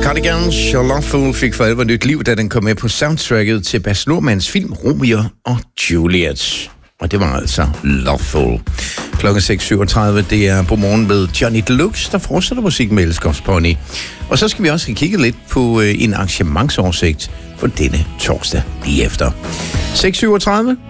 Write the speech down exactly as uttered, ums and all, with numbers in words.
Cardigans og Loveful fik for alvor nyt liv, da den kom med på soundtracket til Baz Luhrmanns film Romeo og Juliet. Og det var altså Loveful. Klokken seks syvogtredive, det er på morgen med Johnny Deluxe, der fortsætter musik med Elskovspony. Og så skal vi også have kigget lidt på en arrangementsoversigt for denne torsdag lige efter. seks syvogtredive.